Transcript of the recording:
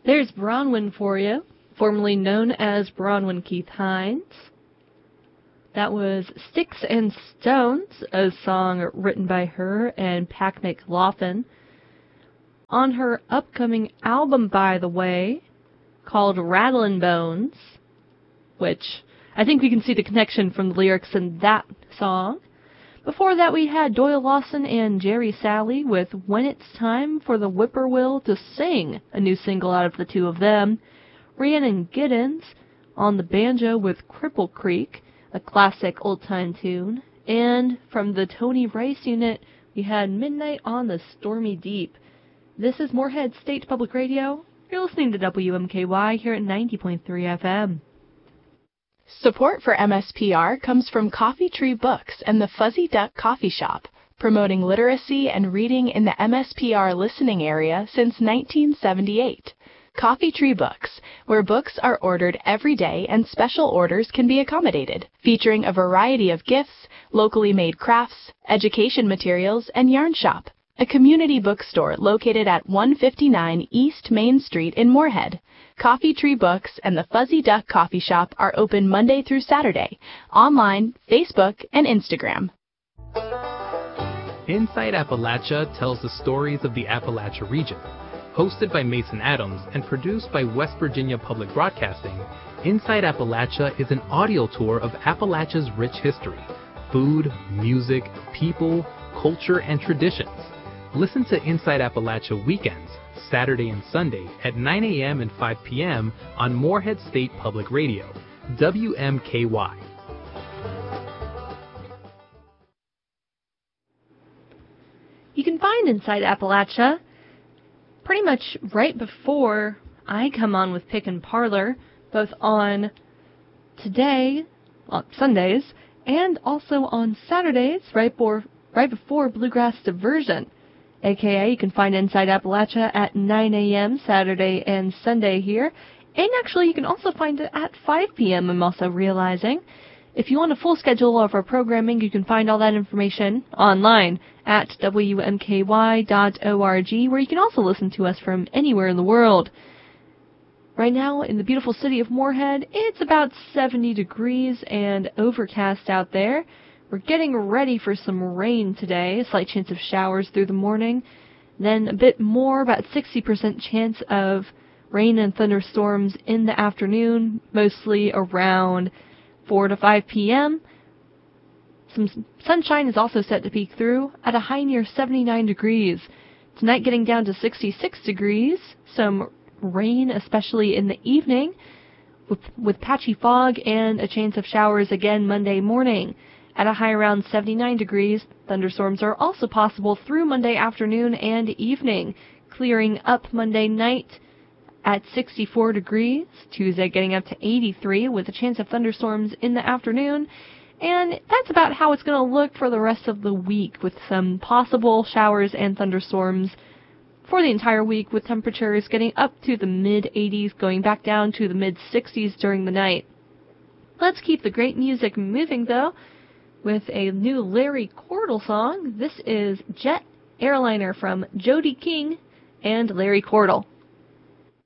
There's Bronwyn for you, formerly known as Bronwyn Keith Hines. That was Sticks and Stones, a song written by her and Pac McLaughlin. On her upcoming album, by the way, called Rattlin' Bones, which I think we can see the connection from the lyrics in that song. Before that, we had Doyle Lawson and Jerry Salley with When It's Time for the Whippoorwill to Sing, a new single out of the two of them. Rhiannon Giddens on the banjo with Cripple Creek, a classic old-time tune. And from the Tony Rice Unit, we had Midnight on the Stormy Deep. This is Moorhead State Public Radio. You're listening to WMKY here at 90.3 FM. Support for MSPR comes from Coffee Tree Books and the Fuzzy Duck Coffee Shop, promoting literacy and reading in the MSPR listening area since 1978. Coffee Tree Books, where books are ordered every day and special orders can be accommodated, featuring a variety of gifts, locally made crafts, education materials, and yarn shop. A community bookstore located at 159 East Main Street in Moorhead. Coffee Tree Books and the Fuzzy Duck Coffee Shop are open Monday through Saturday, online, Facebook, and Instagram. Inside Appalachia tells the stories of the Appalachia region. Hosted by Mason Adams and produced by West Virginia Public Broadcasting, Inside Appalachia is an audio tour of Appalachia's rich history, food, music, people, culture, and traditions. Listen to Inside Appalachia weekends, Saturday and Sunday at 9 a.m. and 5 p.m. on Moorhead State Public Radio, WMKY. You can find Inside Appalachia pretty much right before I come on with Pick and Parlor, both on Sundays, and also on Saturdays, right before Bluegrass Diversion. AKA, you can find Inside Appalachia at 9 a.m. Saturday and Sunday here. And actually, you can also find it at 5 p.m., I'm also realizing. If you want a full schedule of our programming, you can find all that information online at WMKY.org, where you can also listen to us from anywhere in the world. Right now, in the beautiful city of Moorhead, it's about 70 degrees and overcast out there. We're getting ready for some rain today, a slight chance of showers through the morning. Then a bit more, about 60% chance of rain and thunderstorms in the afternoon, mostly around 4 to 5 p.m. Some sunshine is also set to peek through at a high near 79 degrees. Tonight getting down to 66 degrees. Some rain, especially in the evening, with patchy fog and a chance of showers again Monday morning. At a high around 79 degrees, thunderstorms are also possible through Monday afternoon and evening, clearing up Monday night at 64 degrees, Tuesday getting up to 83 with a chance of thunderstorms in the afternoon, and that's about how it's going to look for the rest of the week, with some possible showers and thunderstorms for the entire week, with temperatures getting up to the mid-80s, going back down to the mid-60s during the night. Let's keep the great music moving, though, with a new Larry Cordle song. This is Jet Airliner from Jody King and Larry Cordle.